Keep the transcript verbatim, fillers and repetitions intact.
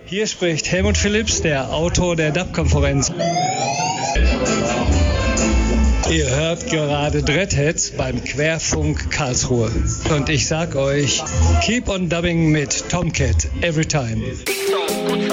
Hier spricht Helmut Phillips, der Autor der D A B-Konferenz. Ihr hört gerade Dreadheads beim Querfunk Karlsruhe. Und ich sag euch, keep on dubbing mit Tomcat every time.